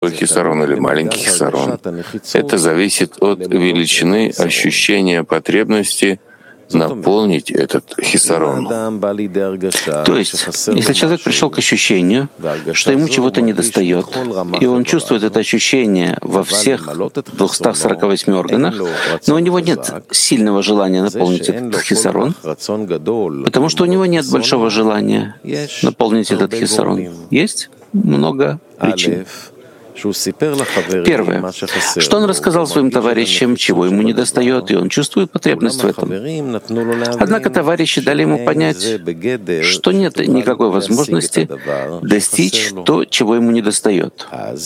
хисарон или маленький хисарон. Это зависит от величины ощущения потребности наполнить этот хисарон. То есть, если человек пришел к ощущению, что ему чего-то недостает, и он чувствует это ощущение во всех 248 органах, но у него нет сильного желания наполнить этот хисарон, потому что у него нет большого желания наполнить этот хисарон. Есть много причин. Первое, что он рассказал своим товарищам, чего ему недостает, и он чувствует потребность в этом. Однако товарищи дали ему понять, что нет никакой возможности достичь то, чего ему недостает.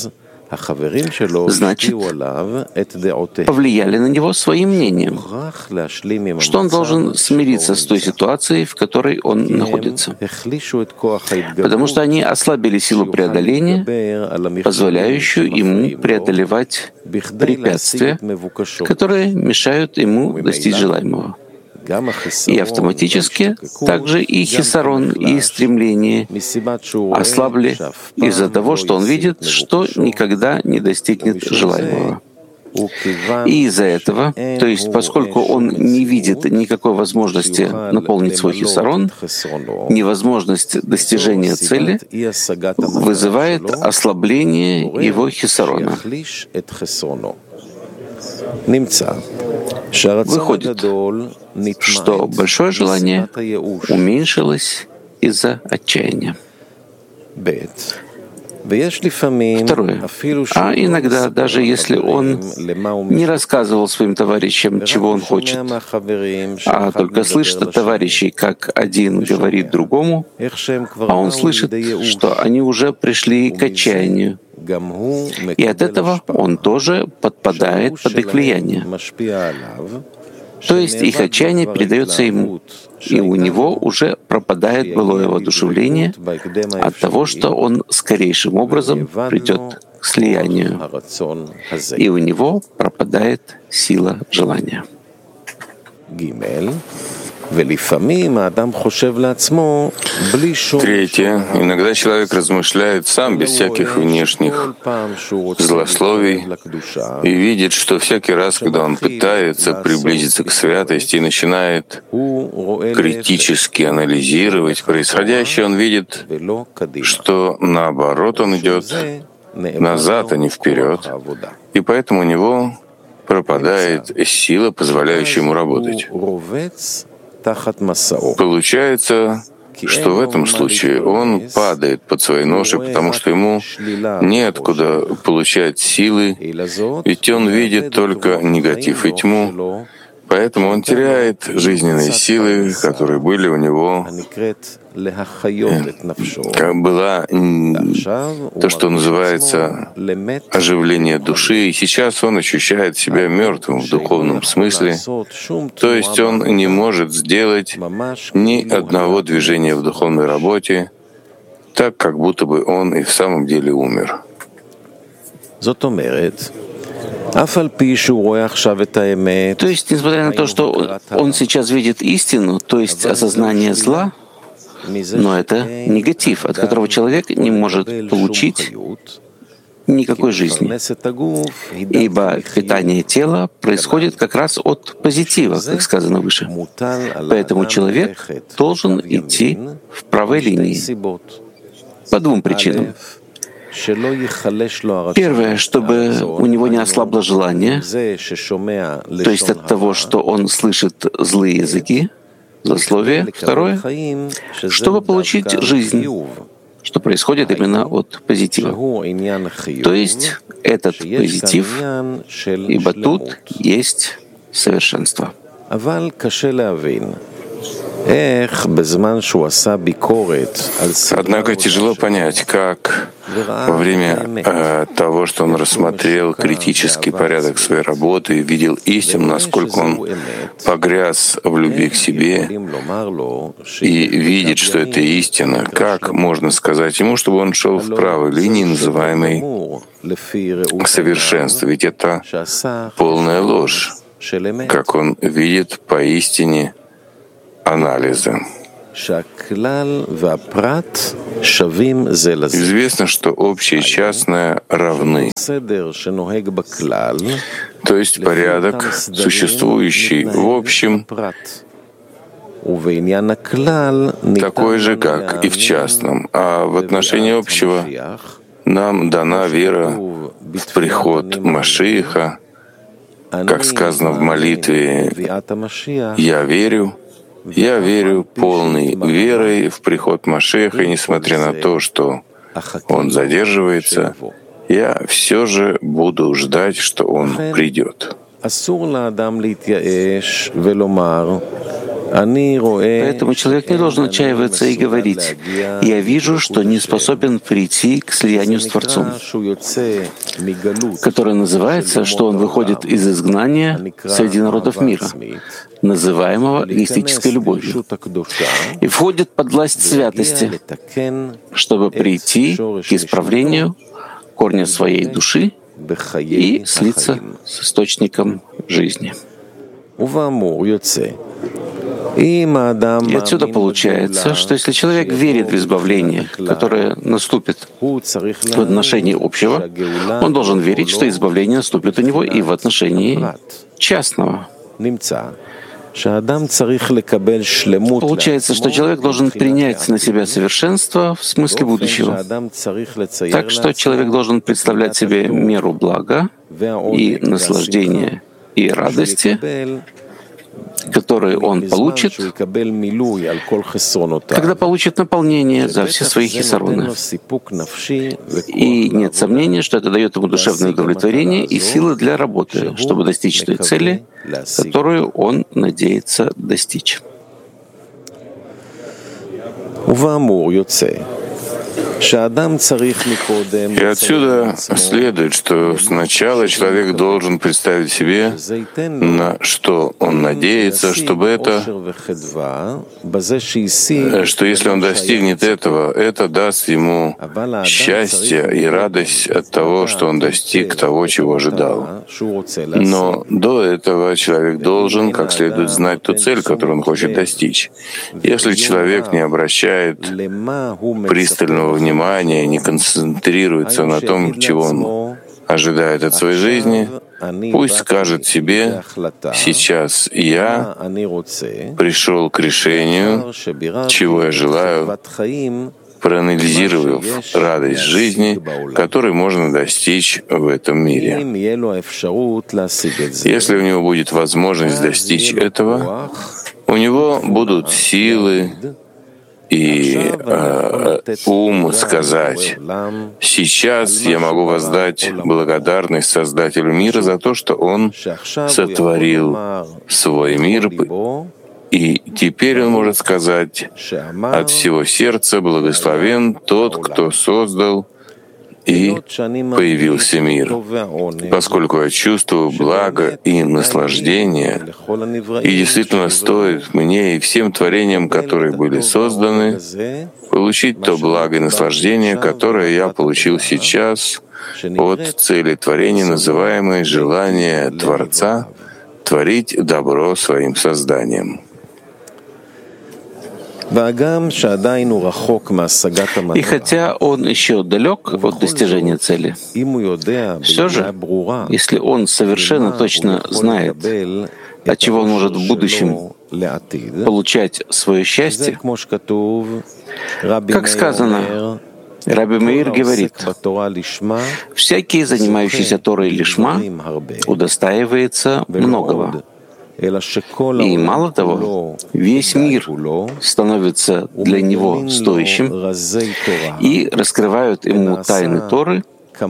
Значит, повлияли на него своим мнением, что он должен смириться с той ситуацией, в которой он находится. Потому что они ослабили силу преодоления, позволяющую ему преодолевать препятствия, которые мешают ему достичь желаемого. И автоматически также и хисарон, и стремление ослабли из-за того, что он видит, что никогда не достигнет желаемого. И из-за этого, то есть поскольку он не видит никакой возможности наполнить свой хисарон, невозможность достижения цели вызывает ослабление его хисарона. Выходит, что большое желание уменьшилось из-за отчаяния. Второе. А иногда, даже если он не рассказывал своим товарищам, чего он хочет, а только слышит от товарищей, как один говорит другому, а он слышит, что они уже пришли к отчаянию, и от этого он тоже подпадает под их влияние. То есть их отчаяние передается ему, и у него уже пропадает былое воодушевление от того, что он скорейшим образом придет к слиянию, и у него пропадает сила желания. Третье. Иногда человек размышляет сам, без всяких внешних злословий, и видит, что всякий раз, когда он пытается приблизиться к святости и начинает критически анализировать происходящее, он видит, что наоборот он идет назад, а не вперед, и поэтому у него пропадает сила, позволяющая ему работать. Получается, что в этом случае он падает под свои ноши, потому что ему неоткуда получать силы, ведь он видит только негатив и тьму, поэтому он теряет жизненные силы, которые были у него, была то, что называется оживление души, и сейчас он ощущает себя мертвым в духовном смысле, то есть он не может сделать ни одного движения в духовной работе, так как будто бы он и в самом деле умер. То есть, несмотря на то, что он сейчас видит истину, то есть осознание зла, но это негатив, от которого человек не может получить никакой жизни. Ибо питание тела происходит как раз от позитива, как сказано выше. Поэтому человек должен идти в правой линии по двум причинам. Первое, чтобы у него не ослабло желание, то есть от того, что он слышит злые языки, злословие. Второе, чтобы получить жизнь, что происходит именно от позитива. То есть этот позитив, ибо тут есть совершенство. Однако тяжело понять, как во время того, что он рассмотрел критический порядок своей работы и видел истину, насколько он погряз в любви к себе и видит, что это истина, как можно сказать ему, чтобы он шел в правой линии, называемой совершенство? Ведь это полная ложь, как он видит поистине анализа. Известно, что общее и частное равны. То есть порядок, существующий в общем, такой же, как и в частном. А в отношении общего нам дана вера в приход Машиаха, как сказано в молитве «Я верю полной верой в приход Машиаха, и несмотря на то, что он задерживается, я все же буду ждать, что он придет». Поэтому человек не должен отчаиваться и говорить: «Я вижу, что не способен прийти к слиянию с Творцом», которое называется, что он выходит из изгнания среди народов мира, называемого эгоистической любовью, и входит под власть святости, чтобы прийти к исправлению корня своей души и слиться с источником жизни. И отсюда получается, что если человек верит в избавление, которое наступит в отношении общего, он должен верить, что избавление наступит у него и в отношении частного. Получается, что человек должен принять на себя совершенство в смысле будущего. Так что человек должен представлять себе меру блага и наслаждения и радости, которые он получит, когда получит наполнение за все свои хисароны. И нет сомнения, что это дает ему душевное удовлетворение и силы для работы, чтобы достичь той цели, которую он надеется достичь. И отсюда следует, что сначала человек должен представить себе, на что он надеется, чтобы что если он достигнет этого, это даст ему счастье и радость от того, что он достиг того, чего ожидал. Но до этого человек должен как следует знать ту цель, которую он хочет достичь. Если человек не обращает пристального внимания, не концентрируется на том, чего он ожидает от своей жизни, пусть скажет себе: «Сейчас я пришел к решению, чего я желаю», проанализировав радость жизни, которой можно достичь в этом мире. Если у него будет возможность достичь этого, у него будут силы и ум сказать: «Сейчас я могу воздать благодарность Создателю мира за то, что Он сотворил свой мир, и теперь он может сказать от всего сердца: благословен тот, кто создал и появился мир, поскольку я чувствую благо и наслаждение, и действительно стоит мне и всем творениям, которые были созданы, получить то благо и наслаждение, которое я получил сейчас от цели творения, называемой желание Творца творить добро своим созданием». И хотя он еще далек от достижения цели, все же, если он совершенно точно знает, от чего он может в будущем получать свое счастье, как сказано, Раби Меир говорит: «Всякий, занимающийся Торой лишма, удостаивается многого». И мало того, весь мир становится для него стоящим и раскрывают ему тайны Торы,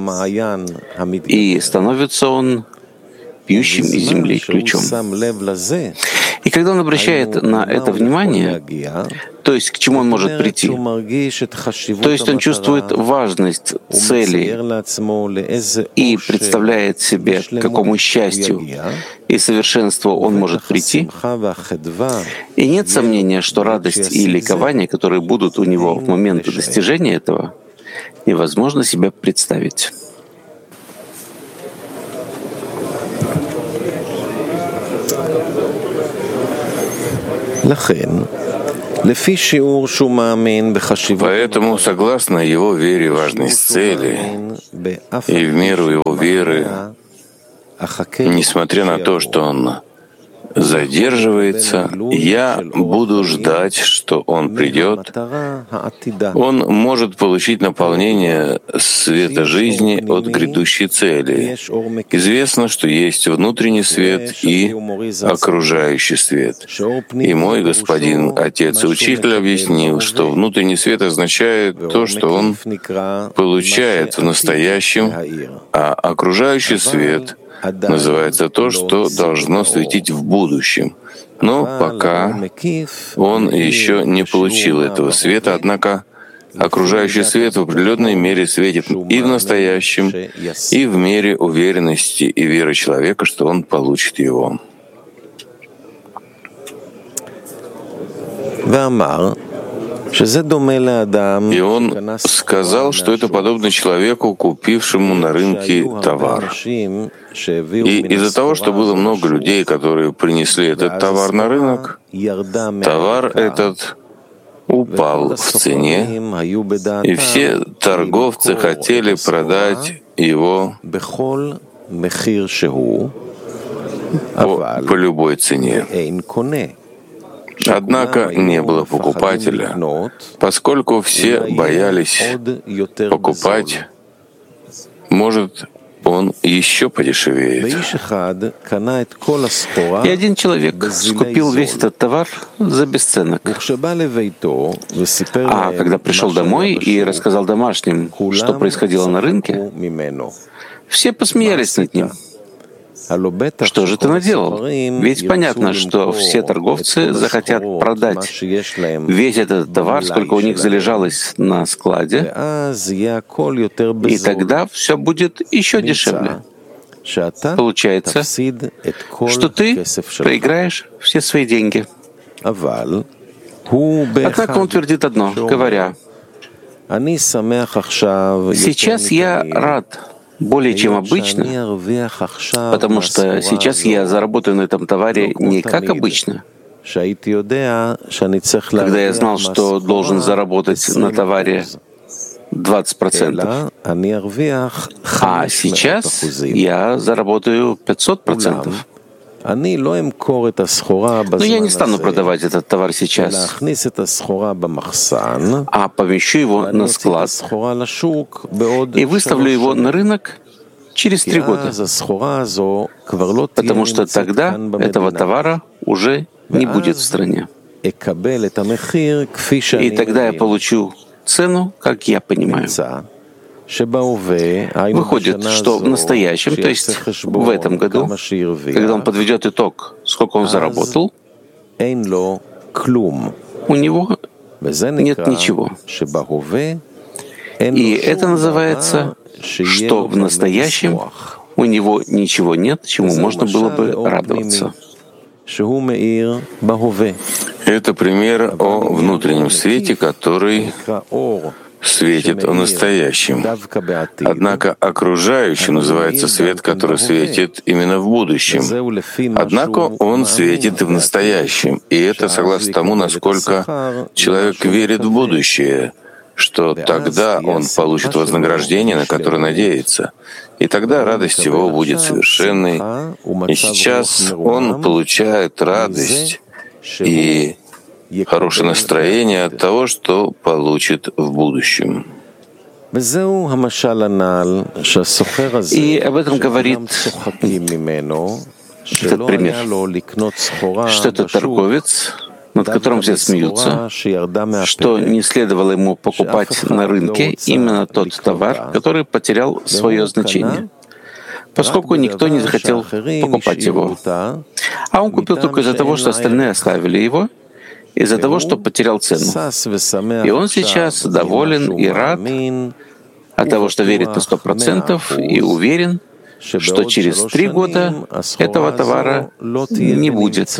и становится он пьющим из земли ключом. И когда он обращает на это внимание, то есть к чему он может прийти, то есть он чувствует важность цели и представляет себе, к какому счастью и совершенству он может прийти, и нет сомнения, что радость и ликование, которые будут у него в момент достижения этого, невозможно себе представить. Поэтому, согласно его вере важность цели, и в меру его веры, несмотря на то, что он задерживается, я буду ждать, что он придет. Он может получить наполнение света жизни от грядущей цели. Известно, что есть внутренний свет и окружающий свет. И мой господин, отец и учитель объяснил, что внутренний свет означает то, что он получает в настоящем, а окружающий свет называется то, что должно светить в будущем. Но пока он еще не получил этого света, однако окружающий свет в определенной мере светит и в настоящем, и в мере уверенности и веры человека, что он получит его. И он сказал, что это подобно человеку, купившему на рынке товар. И из-за того, что было много людей, которые принесли этот товар на рынок, товар этот упал в цене, и все торговцы хотели продать его по любой цене. Однако не было покупателя, поскольку все боялись покупать, может, он еще подешевеет. И один человек скупил весь этот товар за бесценок. А когда пришел домой и рассказал домашним, что происходило на рынке, все посмеялись над ним. Что же ты наделал? Ведь понятно, что все торговцы захотят продать весь этот товар, сколько у них залежалось на складе, и тогда все будет еще дешевле. Получается, что ты проиграешь все свои деньги. Однако он твердит одно, говоря: «Сейчас я рад более чем обычно, потому что сейчас я заработаю на этом товаре не как обычно, когда я знал, что должен заработать на товаре 20%, а сейчас я заработаю 500%. Но я не стану продавать этот товар сейчас, а помещу его на склад и выставлю его на рынок через 3 года, потому что тогда этого товара уже не будет в стране. И тогда я получу цену, как я понимаю. Выходит, что в настоящем, то есть в этом году, когда он подведет итог, сколько он заработал, у него нет ничего. И это называется, что в настоящем у него ничего нет, чему можно было бы радоваться. Это пример о внутреннем свете, который светит в настоящем. Однако окружающий называется свет, который светит именно в будущем. Однако он светит и в настоящем. И это согласно тому, насколько человек верит в будущее, что тогда он получит вознаграждение, на которое надеется. И тогда радость его будет совершенной. И сейчас он получает радость и хорошее настроение от того, что получит в будущем. И об этом говорит этот пример, что этот торговец, над которым все смеются, что не следовало ему покупать на рынке именно тот товар, который потерял свое значение, поскольку никто не захотел покупать его. А он купил только из-за того, что остальные оставили его, из-за того, что потерял цену. И он сейчас доволен и рад от того, что верит на 100% и уверен, что через 3 года этого товара не будет.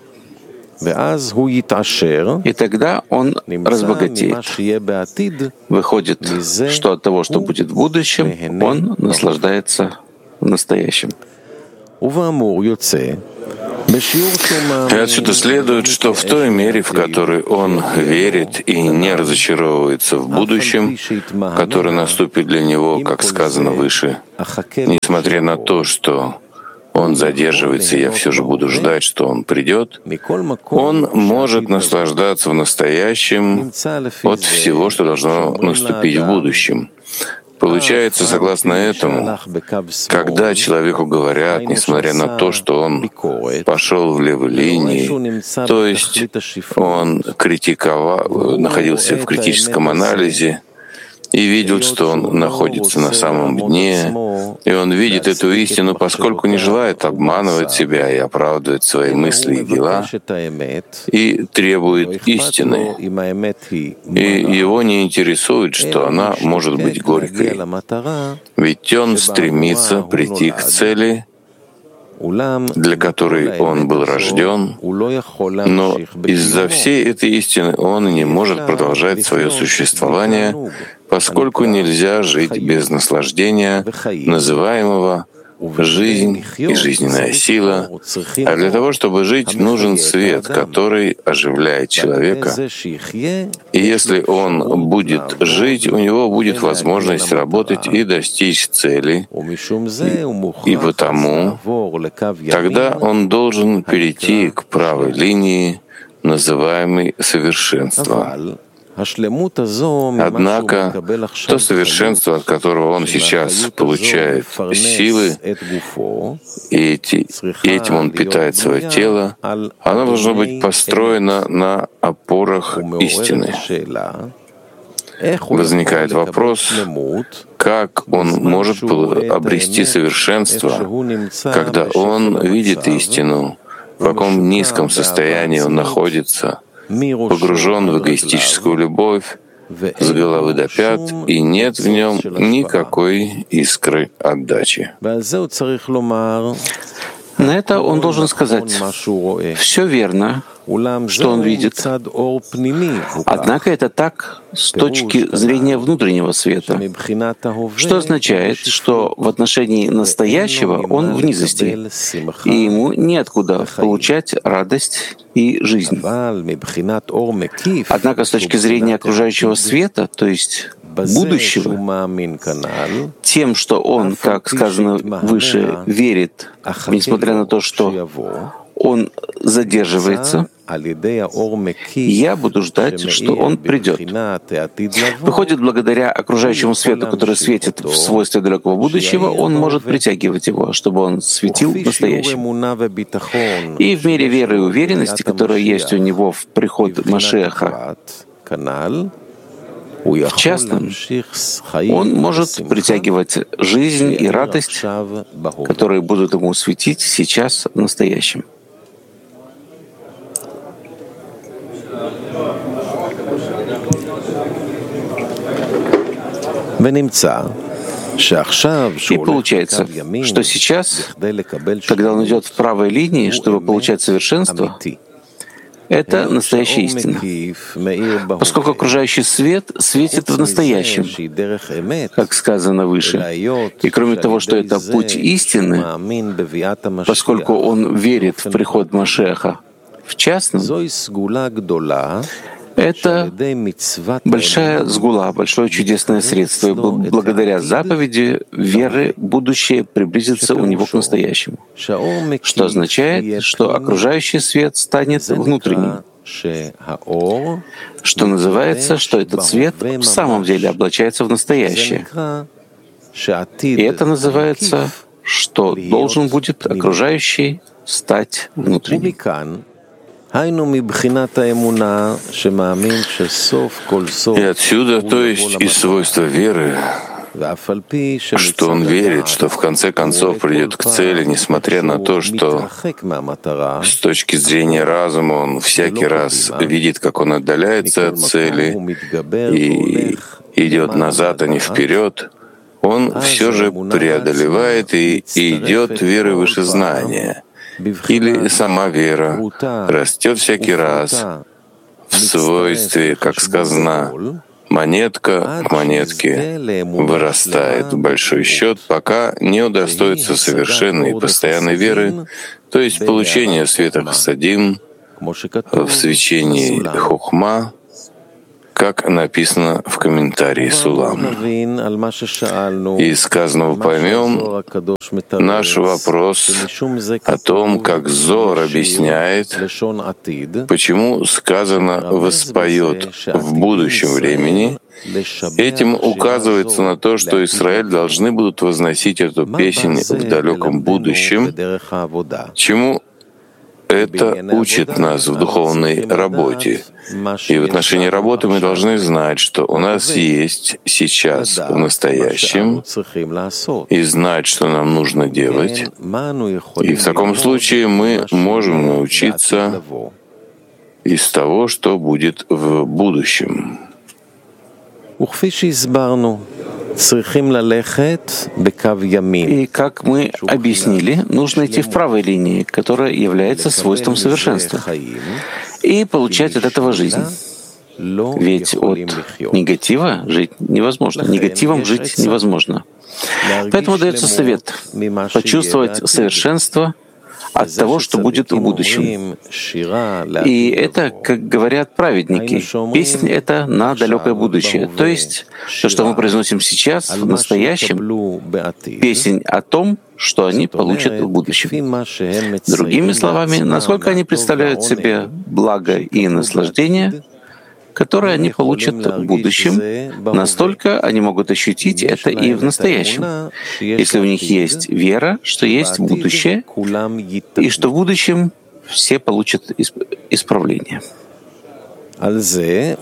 И тогда он разбогатеет. Выходит, что от того, что будет в будущем, он наслаждается в настоящем. И отсюда следует, что в той мере, в которой он верит и не разочаровывается в будущем, которое наступит для него, как сказано выше, несмотря на то, что он задерживается, я все же буду ждать, что он придет, он может наслаждаться в настоящем от всего, что должно наступить в будущем. Получается, согласно этому, когда человеку говорят, несмотря на то, что он пошел в левой линии, то есть он находился в критическом анализе, и видел, что он находится на самом дне, и он видит эту истину, поскольку не желает обманывать себя и оправдывать свои мысли и дела, и требует истины. И его не интересует, что она может быть горькой. Ведь он стремится прийти к цели, для которой он был рожден, но из-за всей этой истины он не может продолжать свое существование, поскольку нельзя жить без наслаждения, называемого жизнь и жизненная сила, а для того, чтобы жить, нужен свет, который оживляет человека. И если он будет жить, у него будет возможность работать и достичь цели, и потому тогда он должен перейти к правой линии, называемой совершенством. Однако то совершенство, от которого он сейчас получает силы, и этим он питает свое тело, оно должно быть построено на опорах истины. Возникает вопрос, как он может обрести совершенство, когда он видит истину, в каком низком состоянии он находится, погружен в эгоистическую любовь с головы до пят, и нет в нем никакой искры отдачи. На это он должен сказать: все верно, что он видит. Однако это так с точки зрения внутреннего света, что означает, что в отношении настоящего он в низости, и ему неоткуда получать радость и жизнь. Однако с точки зрения окружающего света, то есть будущего, тем, что он, как сказано выше, верит, несмотря на то, что он задерживается, я буду ждать, что он придет. Выходит, благодаря окружающему свету, который светит в свойстве далекого будущего, он может притягивать его, чтобы он светил в настоящем. И в мере веры и уверенности, которая есть у него в приход Машиаха, в частном, он может притягивать жизнь и радость, которые будут ему светить сейчас в настоящем. И получается, что сейчас, когда он идет в правой линии, чтобы получать совершенство, это настоящая истина. Поскольку окружающий свет светит в настоящем, как сказано выше. И кроме того, что это путь истины, поскольку он верит в приход Машиаха, в частном, это большая сгула, большое чудесное средство. И благодаря заповеди веры будущее приблизится у него к настоящему. Что означает, что окружающий свет станет внутренним. Что называется, что этот свет в самом деле облачается в настоящее. И это называется, что должен будет окружающий стать внутренним. И отсюда, то есть из свойства веры, что он верит, что в конце концов придет к цели, несмотря на то, что с точки зрения разума он всякий раз видит, как он отдаляется от цели и идет назад, а не вперед, он все же преодолевает и идет верой выше знания. Или сама вера растет всякий раз в свойстве, как сказано, монетка к монетке вырастает большой счет, пока не удостоится совершенной и постоянной веры, то есть получения света Хасадим в свечении Хохма, как написано в комментарии Сулам. Из сказанного поймем наш вопрос о том, как Зоар объясняет, почему сказано «воспоет в будущем времени». Этим указывается на то, что Израиль должны будут возносить эту песнь в далеком будущем, чему это учит нас в духовной работе. И в отношении работы мы должны знать, что у нас есть сейчас, в настоящем, и знать, что нам нужно делать. И в таком случае мы можем научиться из того, что будет в будущем. И как мы объяснили, нужно идти в правой линии, которая является свойством совершенства, и получать от этого жизнь. Ведь от негатива жить невозможно. Негативом жить невозможно. Поэтому дается совет почувствовать совершенство от того, что будет в будущем. И это, как говорят праведники, песнь — это на далекое будущее. То есть то, что мы произносим сейчас, в настоящем, песнь о том, что они получат в будущем. Другими словами, насколько они представляют себе благо и наслаждение, которые они получат в будущем, настолько они могут ощутить это и в настоящем, если у них есть вера, что есть будущее, и что в будущем все получат исправление. За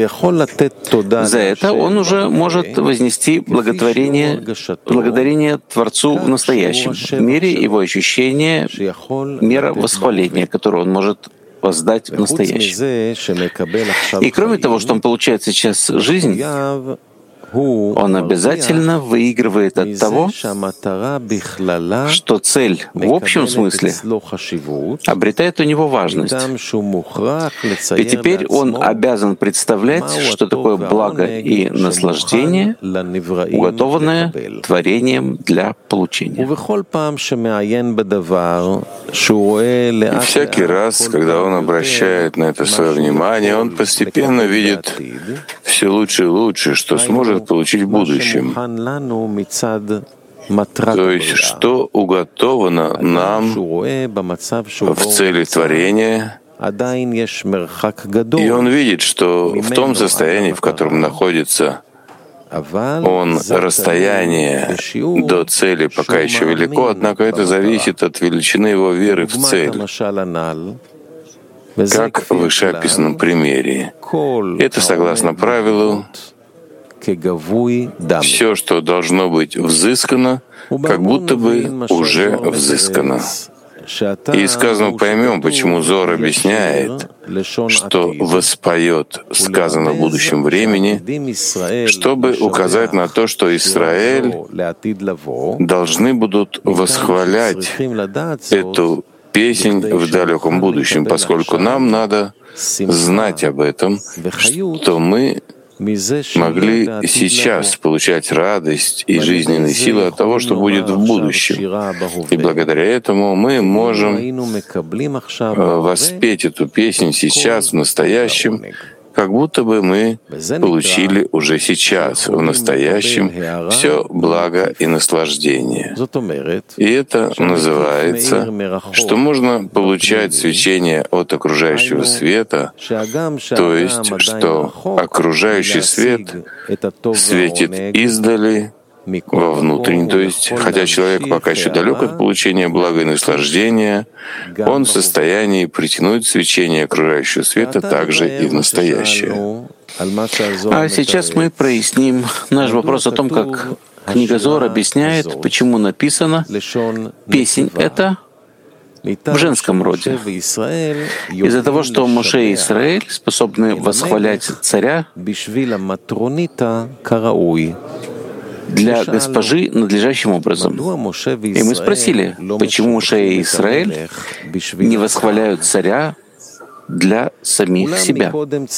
это он уже может вознести благодарение Творцу в настоящем, в мере его ощущения, мера восхваления, которую он может воздать в настоящем. И кроме того, что он получает сейчас жизнь, он обязательно выигрывает от того, что цель в общем смысле обретает у него важность. И теперь он обязан представлять, что такое благо и наслаждение, уготованное творением для получения. И всякий раз, когда он обращает на это свое внимание, он постепенно видит все лучше и лучше, что сможет получить в будущем. То есть, что уготовано нам в цели творения, и он видит, что в том состоянии, в котором находится он, расстояние до цели пока еще велико, однако это зависит от величины его веры в цель, как в вышеописанном примере. Это согласно правилу, все, что должно быть взыскано, как будто бы уже взыскано. И из сказанного поймем, почему Зоар объясняет, что воспоет сказано в будущем времени, чтобы указать на то, что Израиль должны будут восхвалять эту песнь в далеком будущем, поскольку нам надо знать об этом, что мы могли сейчас получать радость и жизненные силы от того, что будет в будущем. И благодаря этому мы можем воспеть эту песнь сейчас, в настоящем, как будто бы мы получили уже сейчас, в настоящем, все благо и наслаждение. И это называется, что можно получать свечение от окружающего света, то есть, что окружающий свет светит издали во внутренний, то есть, хотя человек пока еще далек от получения блага и наслаждения, он в состоянии притянуть свечение окружающего света также и в настоящее. А сейчас мы проясним наш вопрос о том, как книга Зоар объясняет, почему написано «песнь эта» в женском роде. Из-за того, что Моше и Исраэль способны восхвалять царя для госпожи надлежащим образом. И мы спросили, почему Моше и Израиль не восхваляют царя для самих себя.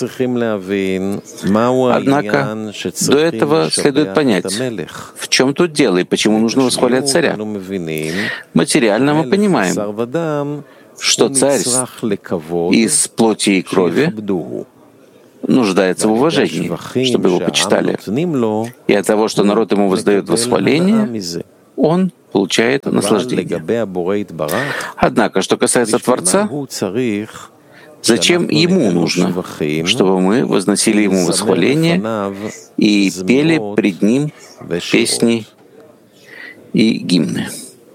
Однако до этого следует понять, в чем тут дело и почему нужно восхвалять царя. Материально мы понимаем, что царь из плоти и крови нуждается в уважении, чтобы его почитали. И от того, что народ ему воздает восхваление, он получает наслаждение. Однако, что касается Творца, зачем ему нужно, чтобы мы возносили ему восхваление и пели пред ним песни и гимны?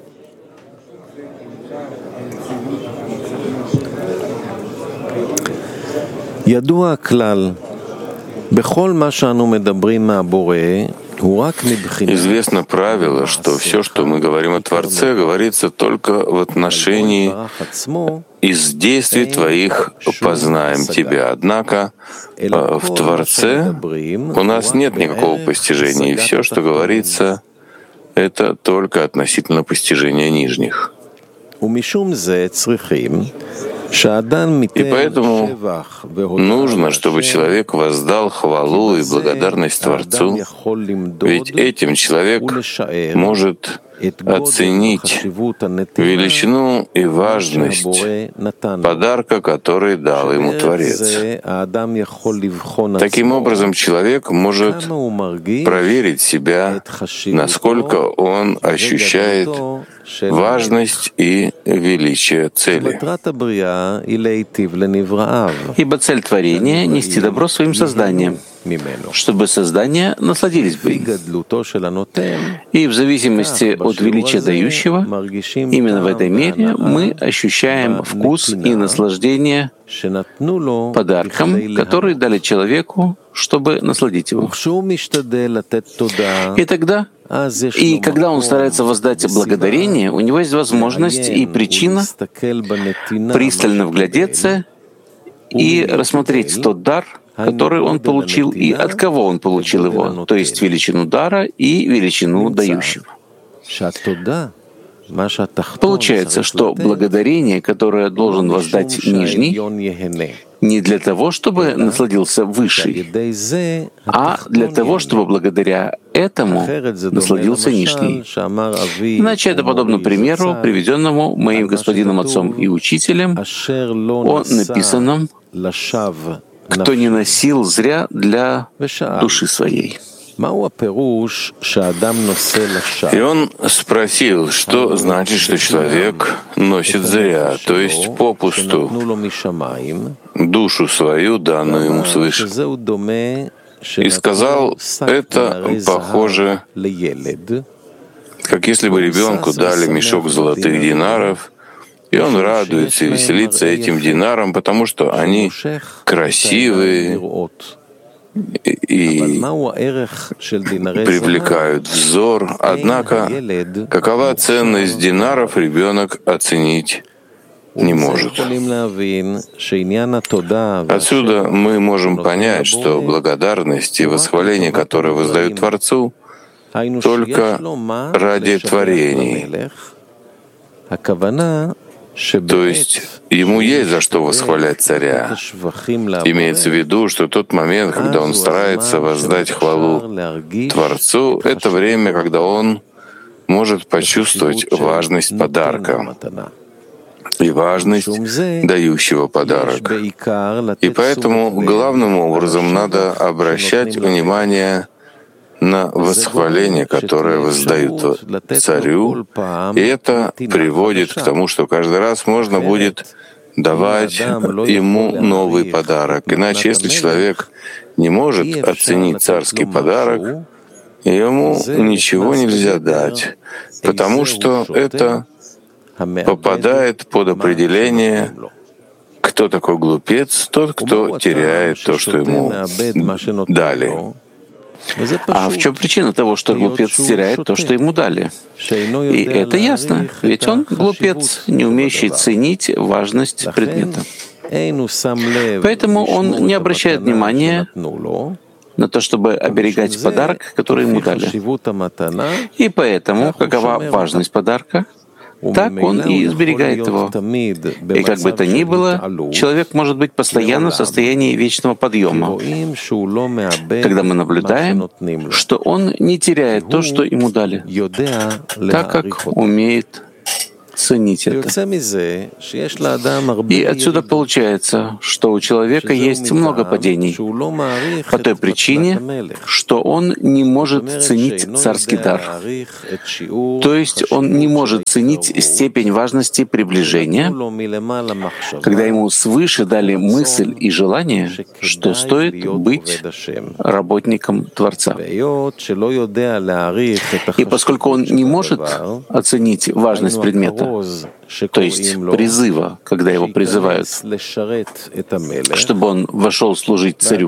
Известно правило, что все, что мы говорим о Творце, говорится только в отношении «из действий твоих познаем тебя». Однако в Творце у нас нет никакого постижения, и все, что говорится, это только относительно постижения нижних. И поэтому нужно, чтобы человек воздал хвалу и благодарность Творцу, ведь этим человек может оценить величину и важность подарка, который дал ему Творец. Таким образом, человек может проверить себя, насколько он ощущает важность и величие цели. Ибо цель творения — нести добро своим созданиям, чтобы создания насладились бы им. И в зависимости от величия дающего, именно в этой мере мы ощущаем вкус и наслаждение подарком, который дали человеку, чтобы насладить его. И когда он старается воздать благодарение, у него есть возможность и причина пристально вглядеться и рассмотреть тот дар, который он получил и от кого он получил его, то есть величину дара и величину дающего. Получается, что благодарение, которое должен воздать нижний, не для того, чтобы насладился высший, а для того, чтобы благодаря этому насладился нижний. Иначе это подобно примеру, приведенному моим господином отцом и учителем, о написанном: «Кто не носил зря для души своей». И он спросил, что значит, что человек носит зря, то есть попусту, душу свою, данную ему свыше. И сказал, это похоже, как если бы ребенку дали мешок золотых динаров, и он радуется и веселится этим динарам, потому что они красивые и привлекают взор. Однако, какова ценность динаров, ребенок оценить не может. Отсюда мы можем понять, что благодарность и восхваление, которые воздают Творцу, только ради творений. То есть ему есть за что восхвалять царя. Имеется в виду, что тот момент, когда он старается воздать хвалу Творцу, это время, когда он может почувствовать важность подарка и важность дающего подарок. И поэтому главным образом надо обращать внимание на восхваление, которое воздают царю, и это приводит к тому, что каждый раз можно будет давать ему новый подарок. Иначе, если человек не может оценить царский подарок, ему ничего нельзя дать, потому что это попадает под определение, кто такой глупец, тот, кто теряет то, что ему дали. А в чем причина того, что глупец теряет то, что ему дали? И это ясно, ведь он глупец, не умеющий ценить важность предмета. Поэтому он не обращает внимания на то, чтобы оберегать подарок, который ему дали. И поэтому, какова важность подарка? так он и изберегает его. И как бы то ни было, человек может быть постоянно в состоянии вечного подъема, когда мы наблюдаем, что он не теряет то, что ему дали, так как умеет ценить это. И отсюда получается, что у человека есть много падений по той причине, что он не может ценить царский дар. То есть он не может ценить степень важности приближения, когда ему свыше дали мысль и желание, что стоит быть работником Творца. И поскольку он не может оценить важность предмета, то есть призыва, когда его призывают, чтобы он вошел служить царю.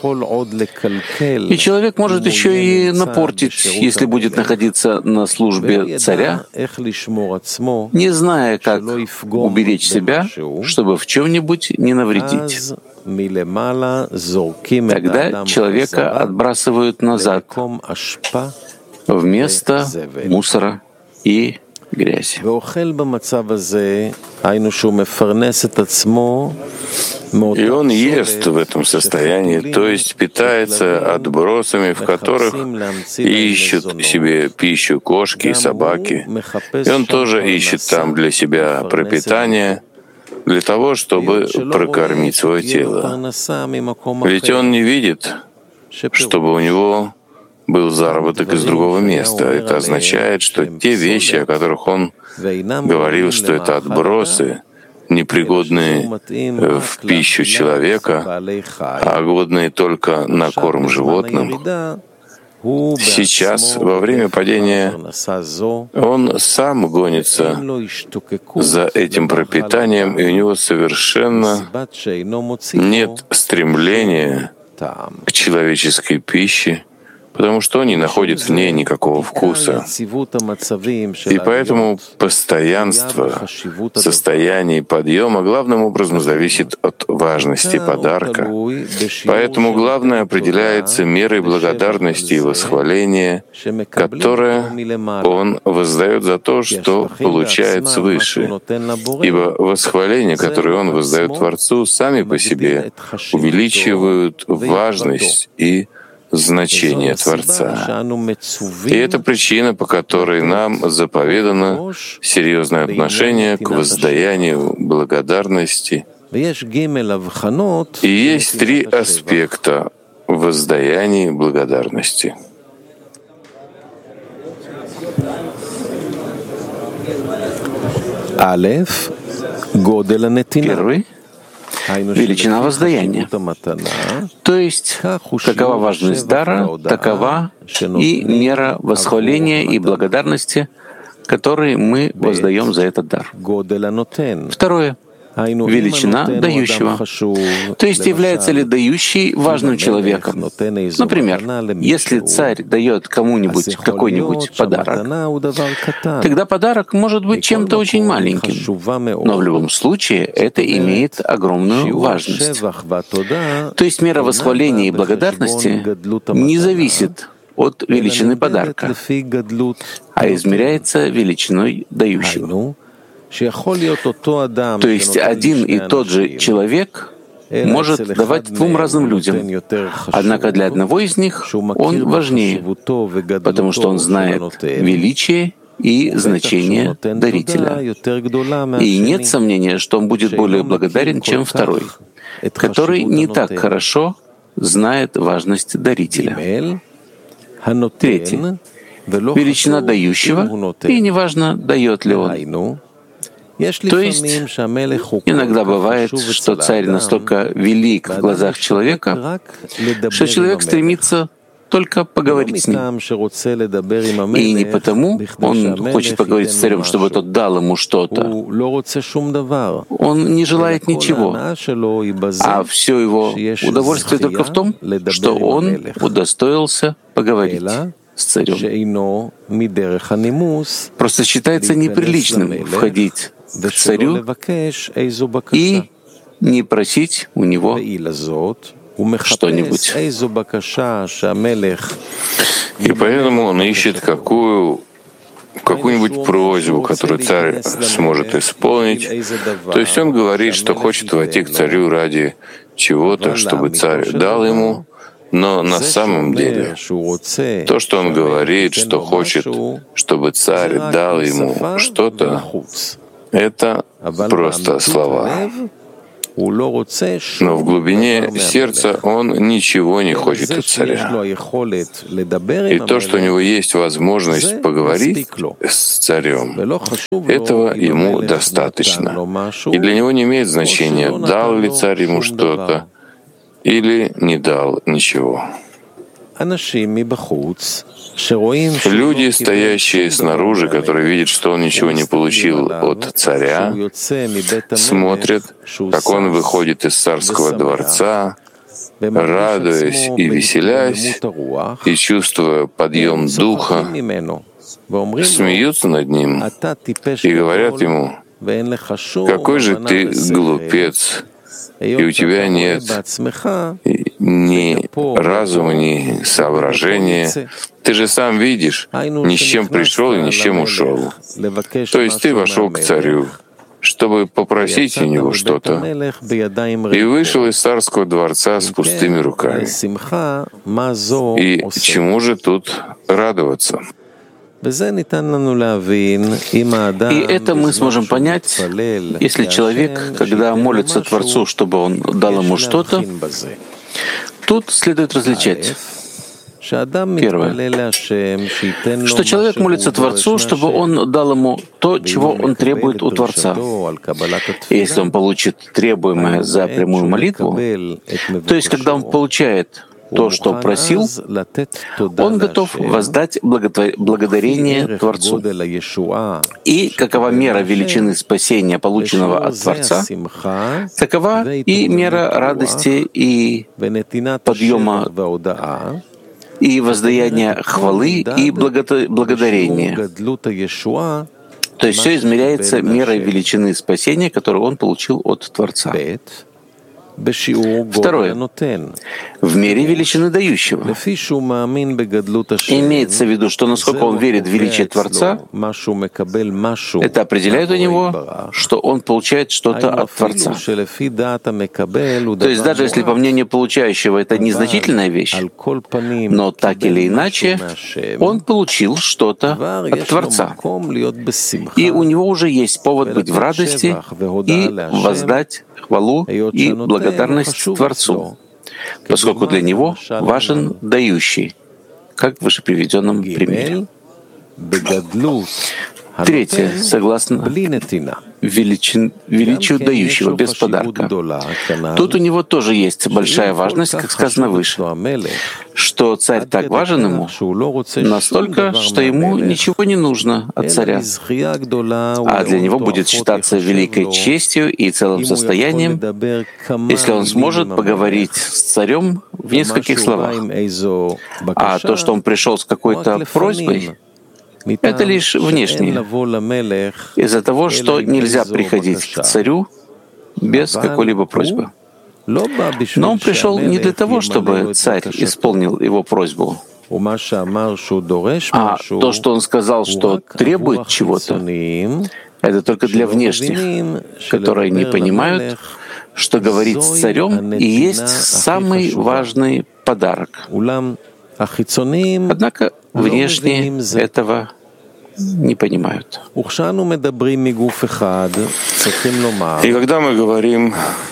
И человек может еще и напортить, если будет находиться на службе царя, не зная, как уберечь себя, чтобы в чем-нибудь не навредить. Тогда человека отбрасывают назад в место мусора и грязь. И он ест в этом состоянии, то есть питается отбросами, в которых ищут себе пищу кошки и собаки. И он тоже ищет там для себя пропитание, для того, чтобы прокормить свое тело. Ведь он не видит, чтобы у него был заработок из другого места. Это означает, что те вещи, о которых он говорил, что это отбросы, непригодные в пищу человека, а годные только на корм животным, сейчас, во время падения, он сам гонится за этим пропитанием, и у него совершенно нет стремления к человеческой пище, потому что он не находит в ней никакого вкуса. И поэтому постоянство состояния подъема главным образом зависит от важности подарка. Поэтому главное определяется мерой благодарности и восхваления, которое он воздает за то, что получает свыше. Ибо восхваление, которое он воздает Творцу, сами по себе увеличивают важность и значение Творца. И это причина, по которой нам заповедано серьезное отношение к воздаянию благодарности. И есть 3 аспекта воздаяния благодарности. Первый — величина воздаяния. То есть, какова важность дара, такова и мера восхваления и благодарности, которые мы воздаем за этот дар. Второе — величина дающего. То есть, является ли дающий важным человеком? Например, если царь дает кому-нибудь какой-нибудь подарок, тогда подарок может быть чем-то очень маленьким, но в любом случае это имеет огромную важность. То есть мера восхваления и благодарности не зависит от величины подарка, а измеряется величиной дающего. То есть один и тот же человек может давать 2 разным людям. Однако для одного из них он важнее, потому что он знает величие и значение дарителя. И нет сомнения, что он будет более благодарен, чем второй, который не так хорошо знает важность дарителя. Третье — величина дающего, и неважно, дает ли он. То есть иногда бывает, что царь настолько велик в глазах человека, что человек стремится только поговорить с ним. И не потому он хочет поговорить с царем, чтобы тот дал ему что-то. Он не желает ничего, а все его удовольствие только в том, что он удостоился поговорить с царем. Просто считается неприличным входить к царю и не просить у него что-нибудь. И поэтому он ищет, какую какую-нибудь просьбу, которую царь сможет исполнить. То есть он говорит, что хочет войти к царю ради чего-то, чтобы царь дал ему, но на самом деле то, что он говорит, что хочет, чтобы царь дал ему что-то, это просто слова. Но в глубине сердца он ничего не хочет от царя. И то, что у него есть возможность поговорить с царем, этого ему достаточно. И для него не имеет значения, дал ли царь ему что-то или не дал ничего. Люди, стоящие снаружи, которые видят, что он ничего не получил от царя, смотрят, как он выходит из царского дворца, радуясь и веселясь, и чувствуя подъем духа, смеются над ним и говорят ему: «Какой же ты глупец, и у тебя нет ни разума, ни соображения. Ты же сам видишь, ни с чем пришел и ни с чем ушел. То есть ты вошел к царю, чтобы попросить у него что-то, и вышел из царского дворца с пустыми руками. И чему же тут радоваться?» И это мы сможем понять, если человек, когда молится Творцу, чтобы он дал ему что-то, тут следует различать. Первое, что человек молится Творцу, чтобы он дал ему то, чего он требует у Творца. И если он получит требуемое за прямую молитву, то есть когда он получает то, что просил, он готов воздать благодарение Творцу. И какова мера величины спасения, полученного от Творца, такова и мера радости и подъема и воздаяния хвалы и благодарения. То есть все измеряется мерой величины спасения, которую он получил от Творца. Второе. В мере величины дающего. Имеется в виду, что насколько он верит в величие Творца, это определяет у него, что он получает что-то от Творца. То есть даже если по мнению получающего это незначительная вещь, но так или иначе он получил что-то от Творца. И у него уже есть повод быть в радости и воздать хвалу и благодарность Творцу, поскольку для него важен дающий, как в вышеприведенном примере. Третье, согласно величию дающего, без подарка. Тут у него тоже есть большая важность, как сказано выше, что царь так важен ему настолько, что ему ничего не нужно от царя, а для него будет считаться великой честью и целым состоянием, если он сможет поговорить с царем в нескольких словах. А то, что он пришел с какой-то просьбой, это лишь внешнее, из-за того, что нельзя приходить к царю без какой-либо просьбы. Но он пришел не для того, чтобы царь исполнил его просьбу, а то, что он сказал, что требует чего-то, это только для внешних, которые не понимают, что говорить с царем и есть самый важный подарок. Однако внешние этого не понимают. И когда мы говорим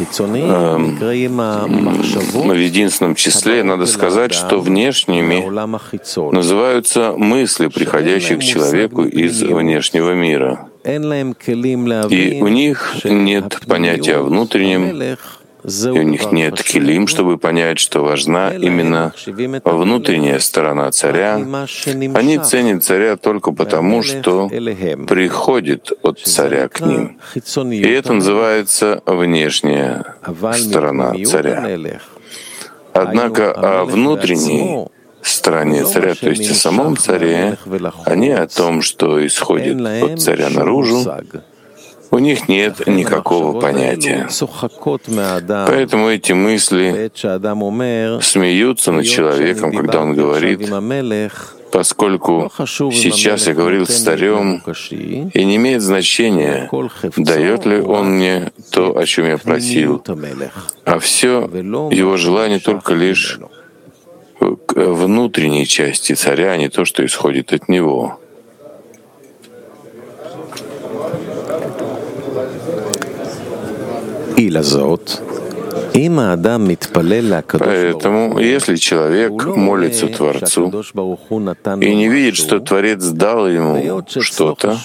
в единственном числе, надо сказать, что внешними называются мысли, приходящие к человеку из внешнего мира. И у них нет понятия о внутреннем, и у них нет килим, чтобы понять, что важна именно внутренняя сторона царя. Они ценят царя только потому, что приходит от царя к ним. И это называется внешняя сторона царя. Однако о внутренней стороне царя, то есть о самом царе, а не о том, что исходит от царя наружу, у них нет никакого понятия. Поэтому эти мысли смеются над человеком, когда он говорит: поскольку сейчас я говорил с царем, и не имеет значения, дает ли он мне то, о чем я просил, а все его желание только лишь к внутренней части царя, а не то, что исходит от него. Поэтому, если человек молится Творцу и не видит, что Творец дал ему что-то,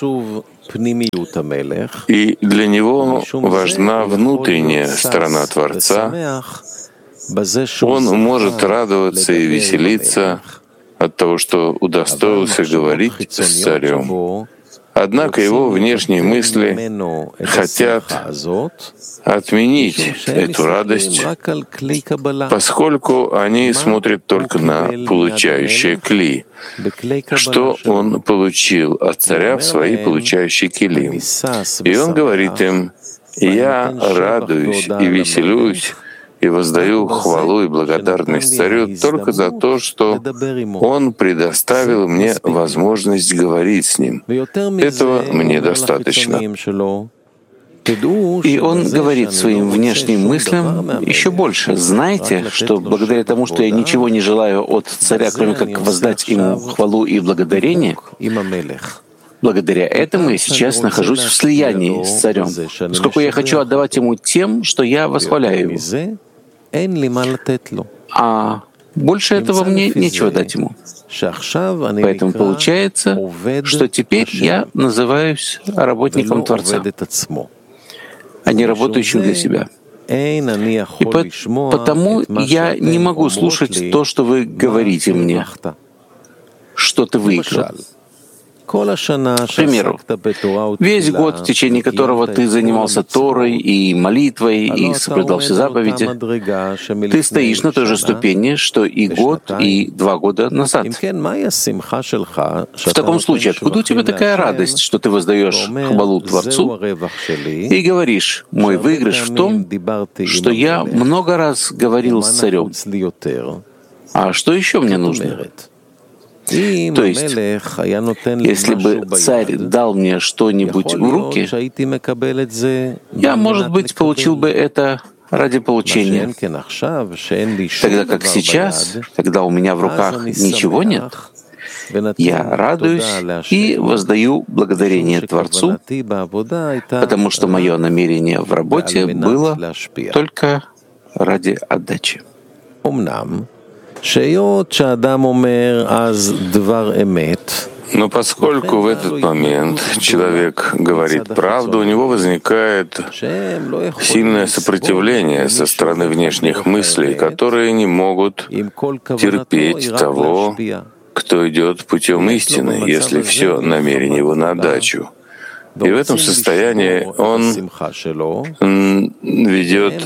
и для него важна внутренняя сторона Творца, он может радоваться и веселиться от того, что удостоился говорить с царем. Однако его внешние мысли хотят отменить эту радость, поскольку они смотрят только на получающее кли, что он получил от царя в свои получающие кили. И он говорит им: «Я радуюсь и веселюсь, и воздаю хвалу и благодарность царю только за то, что он предоставил мне возможность говорить с ним. Этого мне достаточно». И он говорит своим внешним мыслям еще больше. Знаете, что благодаря тому, что я ничего не желаю от царя, кроме как воздать ему хвалу и благодарение, благодаря этому я сейчас нахожусь в слиянии с царем, поскольку я хочу отдавать ему тем, что я восхваляю его. А больше этого мне нечего дать ему. Поэтому получается, что теперь я называюсь работником Творца, а не работающим для себя. И потому я не могу слушать то, что вы говорите мне, что ты выиграл. К примеру, весь год, в течение которого ты занимался Торой и молитвой, и соблюдал все заповеди, ты стоишь на той же ступени, что и год, и 2 года назад. В таком случае, откуда у тебя такая радость, что ты воздаешь хвалу Творцу и говоришь: «Мой выигрыш в том, что я много раз говорил с царем». А что еще мне нужно? То есть, если бы царь дал мне что-нибудь в руки, я, может быть, получил бы это ради получения. Тогда как сейчас, когда у меня в руках ничего нет, я радуюсь и воздаю благодарение Творцу, потому что мое намерение в работе было только ради отдачи. Но поскольку в этот момент человек говорит правду, у него возникает сильное сопротивление со стороны внешних мыслей, которые не могут терпеть того, кто идет путем истины, если все намерение его на отдачу. И в этом состоянии он ведет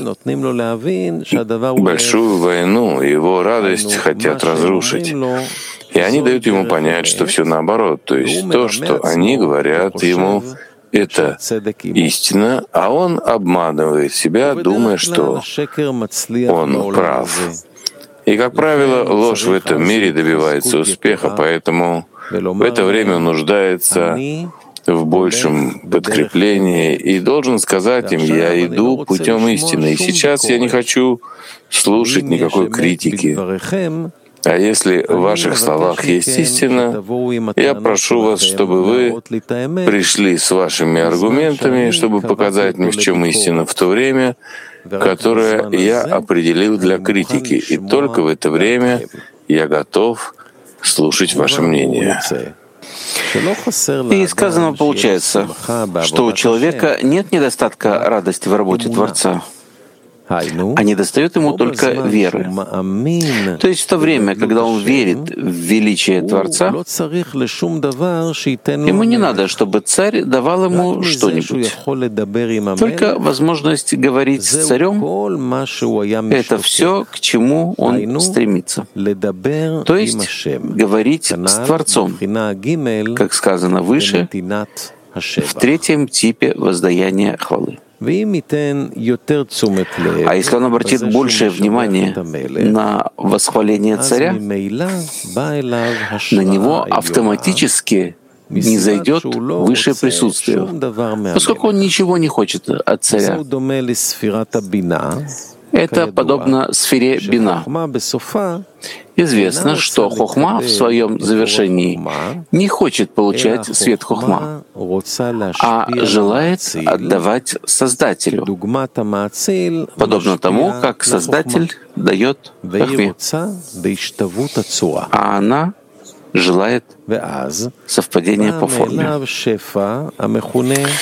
большую войну, его радость хотят разрушить. И они дают ему понять, что все наоборот. То есть то, что они говорят ему, это истина, а он обманывает себя, думая, что он прав. И, как правило, ложь в этом мире добивается успеха, поэтому в это время он нуждается в большем подкреплении и должен сказать им: «Я иду путем истины, и сейчас я не хочу слушать никакой критики. А если в ваших словах есть истина, я прошу вас, чтобы вы пришли с вашими аргументами, чтобы показать мне, в чем истина в то время, которое я определил для критики, и только в это время я готов слушать ваше мнение». И из сказанного получается, что у человека нет недостатка радости в работе Творца, а недостает ему только веры. То есть в то время, когда он верит в величие Творца, ему не надо, чтобы царь давал ему что-нибудь. Только возможность говорить с царем — это все, к чему он стремится. То есть говорить с Творцом, как сказано выше, в 3-м типе воздаяния хвалы. А если он обратит большее внимание на восхваление царя, на него автоматически не зайдет высшее присутствие, поскольку он ничего не хочет от царя. Это подобно сфере бина. Известно, что хохма в своем завершении не хочет получать свет хохма, а желает отдавать Создателю, подобно тому, как Создатель дает хохме, а она желает совпадения по форме.